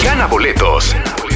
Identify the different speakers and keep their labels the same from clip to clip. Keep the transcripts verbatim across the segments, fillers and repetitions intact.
Speaker 1: Gana boletos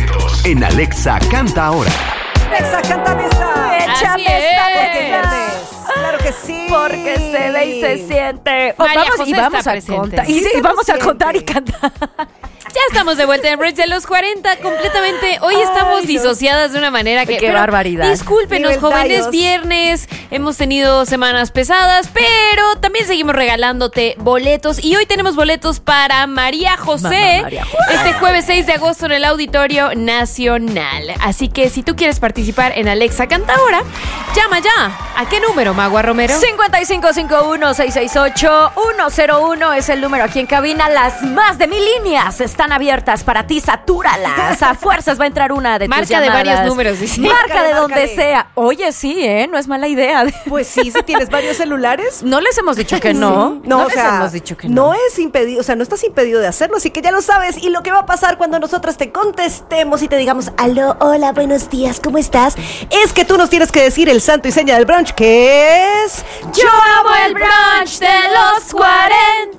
Speaker 1: en Alexa Canta Ahora.
Speaker 2: Alexa, cántame esta.
Speaker 3: Échame
Speaker 2: esta
Speaker 3: es.
Speaker 2: porque pierdes. Claro que sí.
Speaker 3: Porque se ve y se siente. Oh,
Speaker 4: María
Speaker 3: vamos
Speaker 4: José
Speaker 3: y vamos
Speaker 4: está
Speaker 3: a
Speaker 4: presente.
Speaker 3: contar.
Speaker 2: Sí,
Speaker 3: Y,
Speaker 2: se
Speaker 3: y vamos a
Speaker 2: siente.
Speaker 3: contar y cantar.
Speaker 4: Ya estamos de vuelta en el Bridge de los cuarenta completamente. Hoy
Speaker 2: Ay,
Speaker 4: estamos
Speaker 2: no.
Speaker 4: disociadas de una manera que...
Speaker 3: Qué
Speaker 4: pero
Speaker 3: barbaridad.
Speaker 4: Discúlpenos,
Speaker 2: Nivel
Speaker 4: jóvenes,
Speaker 2: tallos.
Speaker 4: viernes. Hemos tenido semanas pesadas, pero también seguimos regalándote boletos. Y hoy tenemos boletos para María José.
Speaker 3: Mamá María José.
Speaker 4: Este jueves seis de agosto en el Auditorio Nacional. Así que si tú quieres participar en Alexa Canta Ahora, llama ya. ¿A qué número, Magua Romero?
Speaker 3: cincuenta y cinco cincuenta y uno, seiscientos sesenta y ocho, ciento uno es el número aquí en cabina. Las más de mil líneas están abiertas para ti. Satúralas. A fuerzas va a entrar una de tus
Speaker 4: Marca de
Speaker 3: llamadas.
Speaker 4: varios números, dice.
Speaker 3: Marca
Speaker 2: Márcale,
Speaker 3: de donde
Speaker 2: márcale.
Speaker 3: sea. Oye, sí, ¿eh? No es mala idea.
Speaker 2: Pues sí, si tienes varios celulares.
Speaker 3: No les hemos dicho que no.
Speaker 2: No, o
Speaker 3: les
Speaker 2: sea,
Speaker 3: hemos dicho que no.
Speaker 2: no es impedido, o sea, no estás impedido de hacerlo, así que ya lo sabes. Y lo que va a pasar cuando nosotras te contestemos y te digamos, aló, hola, buenos días, ¿cómo estás? Es que tú nos tienes que decir el santo y seña del brunch, que es...
Speaker 4: Yo amo el brunch de los cuarenta.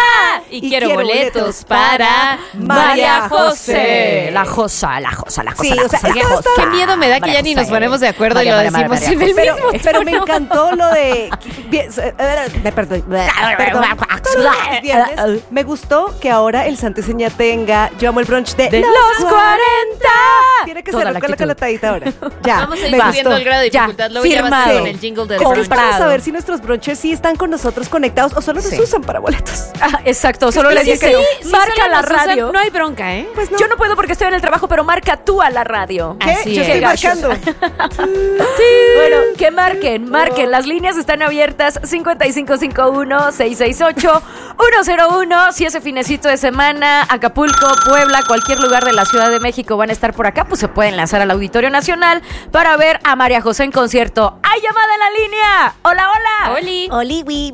Speaker 4: Y,
Speaker 2: Y
Speaker 4: quiero,
Speaker 2: quiero
Speaker 4: boletos,
Speaker 2: boletos
Speaker 4: para María José.
Speaker 3: La Josa, la Josa, la Josa.
Speaker 2: Sí,
Speaker 3: la
Speaker 2: o sea,
Speaker 3: Josa, la
Speaker 2: esto
Speaker 3: Josa.
Speaker 2: está-
Speaker 4: Qué miedo me da que
Speaker 3: María
Speaker 4: ya ni nos
Speaker 3: José.
Speaker 4: ponemos de acuerdo y
Speaker 3: María,
Speaker 4: lo
Speaker 3: María,
Speaker 4: decimos
Speaker 3: María,
Speaker 4: en el
Speaker 3: María.
Speaker 2: Pero,
Speaker 4: mismo
Speaker 2: pero me
Speaker 4: tono.
Speaker 2: encantó lo de... bien, eh, Me perdón. Perdón. Todos los viernes, me gustó que ahora el santo y seña tenga Yo amo el brunch de,
Speaker 3: De los cuarenta.
Speaker 2: Tiene que
Speaker 3: Toda
Speaker 2: ser
Speaker 3: la
Speaker 2: con la
Speaker 3: actitud.
Speaker 2: calotadita ahora. Ya,
Speaker 4: Vamos a ir
Speaker 2: me
Speaker 4: subiendo
Speaker 2: gustó.
Speaker 4: el grado de
Speaker 3: Ya,
Speaker 4: dificultad. Luego ya vas a
Speaker 3: firmado.
Speaker 4: hacer en el jingle del
Speaker 2: Es que es
Speaker 4: brunch.
Speaker 2: para
Speaker 3: Comprado.
Speaker 2: saber si nuestros brunches sí están con nosotros conectados o solo nos
Speaker 3: Sí.
Speaker 2: usan para boletos.
Speaker 3: Ah, exacto, solo
Speaker 2: Es
Speaker 3: le
Speaker 2: que
Speaker 3: dice,
Speaker 2: sí,
Speaker 4: Sí,
Speaker 3: marca
Speaker 4: solo
Speaker 3: la
Speaker 4: nos usan,
Speaker 3: radio.
Speaker 4: no hay bronca, ¿eh?
Speaker 2: Pues no.
Speaker 3: Yo no puedo porque estoy en el trabajo, pero marca tú a la radio.
Speaker 2: ¿Qué?
Speaker 4: Así
Speaker 2: Yo
Speaker 4: es.
Speaker 2: estoy
Speaker 3: Qué gachos.
Speaker 2: marcando.
Speaker 3: Bueno, que marquen, marquen. Las líneas están abiertas. cincuenta y cinco cincuenta y uno, seiscientos sesenta y ocho, ciento uno. Si ese finecito de semana, Acapulco, Puebla, cualquier lugar de la Ciudad de México van a estar por acá, pues se pueden lanzar al Auditorio Nacional para ver a María José en concierto. ¡Hay llamada en la línea! ¡Hola, hola!
Speaker 4: Oli.
Speaker 2: Oliwi.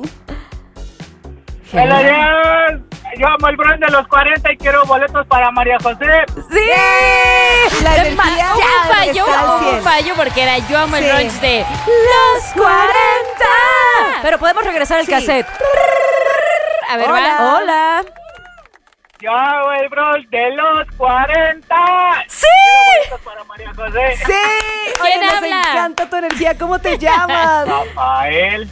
Speaker 5: Buenos días. Yo amo el brunch de los cuarenta y quiero boletos para María José.
Speaker 3: ¡Sí!
Speaker 2: La
Speaker 3: Demasiado.
Speaker 2: energía
Speaker 4: Hubo un fallo,
Speaker 2: está al
Speaker 4: hubo un
Speaker 2: cien.
Speaker 4: fallo porque era yo amo el
Speaker 2: Sí.
Speaker 4: brunch de
Speaker 3: ¡Los cuarenta! Pero podemos regresar al
Speaker 2: Sí.
Speaker 3: cassette.
Speaker 4: A ver,
Speaker 3: Hola.
Speaker 4: va.
Speaker 3: Hola.
Speaker 5: Yo amo el brunch de los cuarenta.
Speaker 3: ¡Sí!
Speaker 5: Boletos para María José.
Speaker 2: Sí.
Speaker 4: ¿Quién
Speaker 2: Oye, nos
Speaker 4: habla?
Speaker 2: encanta tu energía. ¿Cómo te llamas?
Speaker 5: Rafael.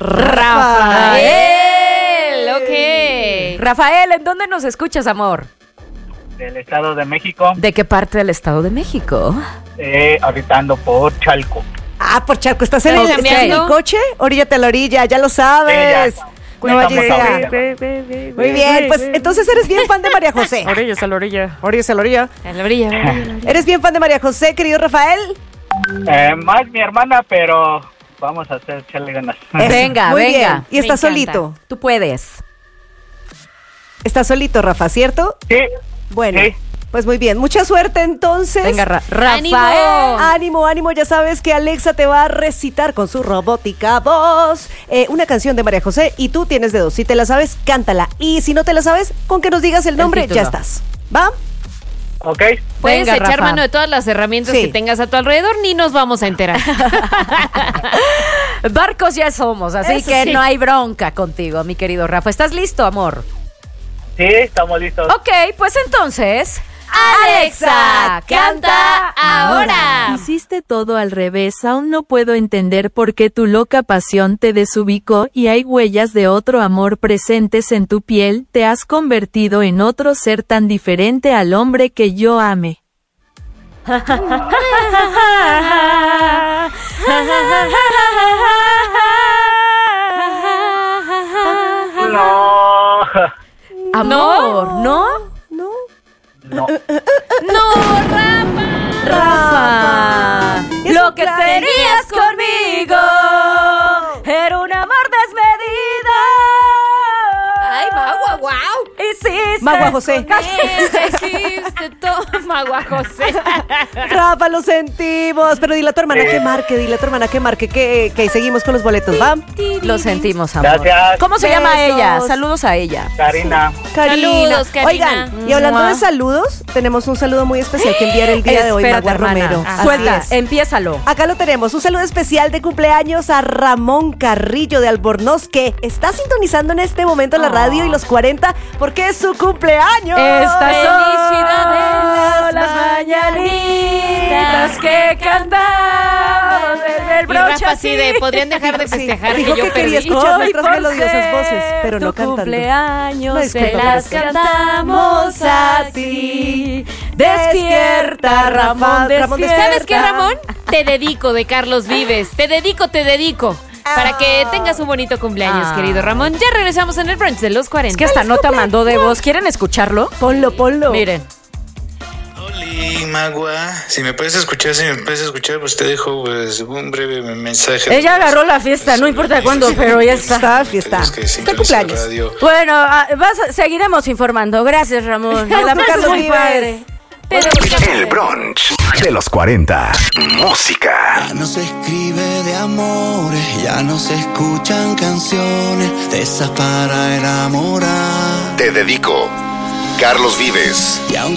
Speaker 3: Rafael.
Speaker 4: Ok.
Speaker 3: Rafael, ¿en dónde nos escuchas, amor?
Speaker 5: Del Estado de México.
Speaker 3: ¿De qué parte del Estado de México?
Speaker 5: Eh, ahorita ando por Chalco.
Speaker 2: Ah, por Charco. ¿Estás en, el,
Speaker 4: ¿Estás
Speaker 2: ¿estás en el
Speaker 4: cambiando?
Speaker 2: coche? Oríllate a la orilla, ya lo sabes.
Speaker 5: Sí, ya.
Speaker 2: No vayas
Speaker 5: Estamos
Speaker 2: a-
Speaker 5: ahorita.
Speaker 2: Muy bien, pues entonces eres bien fan de María José.
Speaker 3: Orillas a la orilla.
Speaker 2: Orillas a la orilla.
Speaker 4: En la orilla, en la orilla, en la orilla.
Speaker 2: ¿Eres bien fan de María José, querido Rafael?
Speaker 5: Eh, más mi hermana, pero vamos a hacer echarle ganas.
Speaker 3: Venga,
Speaker 2: Muy
Speaker 3: venga.
Speaker 2: bien. Y
Speaker 4: Me
Speaker 2: estás
Speaker 4: encanta.
Speaker 2: solito.
Speaker 3: Tú puedes.
Speaker 2: Estás solito, Rafa, ¿cierto?
Speaker 5: Sí.
Speaker 2: Bueno,
Speaker 5: Sí.
Speaker 2: pues muy bien. Mucha suerte entonces.
Speaker 3: Venga, Ra- Rafael.
Speaker 4: ¡Ánimo!
Speaker 2: Ánimo, ánimo, ya sabes que Alexa te va a recitar con su robótica voz eh, una canción de María José y tú tienes de dos. Si te la sabes, cántala. Y si no te la sabes, con que nos digas el nombre,
Speaker 3: título.
Speaker 2: ya estás. ¿Va?
Speaker 5: Ok.
Speaker 4: Puedes
Speaker 3: Venga,
Speaker 4: echar
Speaker 3: Rafa.
Speaker 4: mano de todas las herramientas
Speaker 2: Sí.
Speaker 4: que tengas a tu alrededor, ni nos vamos a enterar.
Speaker 3: Barcos ya somos, así
Speaker 2: Eso
Speaker 3: que
Speaker 4: sí.
Speaker 3: no hay bronca contigo, mi querido Rafa. ¿Estás listo, amor?
Speaker 5: Sí, estamos listos.
Speaker 3: Ok, pues entonces...
Speaker 4: Alexa, canta ahora.
Speaker 6: Hiciste todo al revés, aún no puedo entender por qué tu loca pasión te desubicó y hay huellas de otro amor presentes en tu piel, te has convertido en otro ser tan diferente al hombre que yo ame.
Speaker 5: No.
Speaker 3: Amor, ¿no?
Speaker 2: ¿No?
Speaker 5: No.
Speaker 4: ¡No, Rafa!
Speaker 3: Rafa,
Speaker 2: Es
Speaker 3: lo
Speaker 2: un
Speaker 3: que
Speaker 2: plan.
Speaker 3: tenías conmigo era un amor desmedido.
Speaker 4: ¡Ay, Magua, wow!
Speaker 3: Hiciste
Speaker 2: Magua José.
Speaker 3: con-
Speaker 4: Hiciste todo, Magua José.
Speaker 2: Rafa, lo sentimos. Pero dile a tu hermana que marque, dile a tu hermana que marque, que, que seguimos con los boletos, ¿va?
Speaker 3: Lo sentimos, amor.
Speaker 5: Gracias.
Speaker 3: ¿Cómo se llama
Speaker 2: Besos.
Speaker 3: ella? Saludos a ella.
Speaker 5: Karina.
Speaker 2: Karina.
Speaker 4: Saludos, Karina.
Speaker 2: Oigan, y hablando
Speaker 3: Mua.
Speaker 2: de saludos, tenemos un saludo muy especial que enviar el día de hoy,
Speaker 3: Espérate,
Speaker 2: Magua
Speaker 3: hermana.
Speaker 2: Romero. Así
Speaker 3: Suelta,
Speaker 2: es.
Speaker 3: empiézalo.
Speaker 2: Acá lo tenemos, un saludo especial de cumpleaños a Ramón Carrillo de Albornoz, que está sintonizando en este momento la radio y los cuarenta porque es su cumpleaños.
Speaker 3: Estas son
Speaker 4: ¡Felicidades!
Speaker 3: mañanitas que cantamos desde el
Speaker 4: Y
Speaker 3: broche
Speaker 4: Rafa así de, podrían dejar de festejar
Speaker 2: Dijo
Speaker 4: que yo
Speaker 2: que quería
Speaker 4: perdí.
Speaker 2: escuchar
Speaker 3: Hoy
Speaker 2: nuestras
Speaker 3: por
Speaker 2: melodiosas voces, pero
Speaker 3: tu
Speaker 2: no cantando.
Speaker 3: cumpleaños
Speaker 2: No,
Speaker 3: se
Speaker 2: disculpa,
Speaker 3: las
Speaker 2: pero-
Speaker 3: cantamos a ti. Despierta, Ramón,
Speaker 2: Ramón,
Speaker 3: despierta.
Speaker 4: ¿Sabes qué, Ramón? Te dedico de Carlos Vives. Te dedico, te dedico. Para que tengas un bonito cumpleaños,
Speaker 3: Ah.
Speaker 4: querido Ramón. Ya regresamos en el brunch de los cuarenta.
Speaker 3: Es que esta nota mandó de voz. ¿Quieren escucharlo?
Speaker 2: Ponlo, ponlo.
Speaker 3: Miren.
Speaker 7: Oli, Magua, si me puedes escuchar, si me puedes escuchar, pues te dejo pues, un breve mensaje.
Speaker 3: Ella agarró la fiesta, no importa cuándo, pero ya está.
Speaker 2: Está fiesta.
Speaker 7: Tienes que
Speaker 2: Está
Speaker 7: sintonizar
Speaker 2: cumpleaños.
Speaker 7: radio.
Speaker 3: Bueno, ah, vas a- seguiremos informando. Gracias, Ramón. Me la
Speaker 2: Carlos
Speaker 3: pasas muy
Speaker 2: Vives.
Speaker 3: padre.
Speaker 1: El brunch de los cuarenta. Música.
Speaker 8: Ya no se escribe de amores, ya no se escuchan canciones de esas para enamorar.
Speaker 1: Te dedico. Carlos Vives.
Speaker 8: Y aunque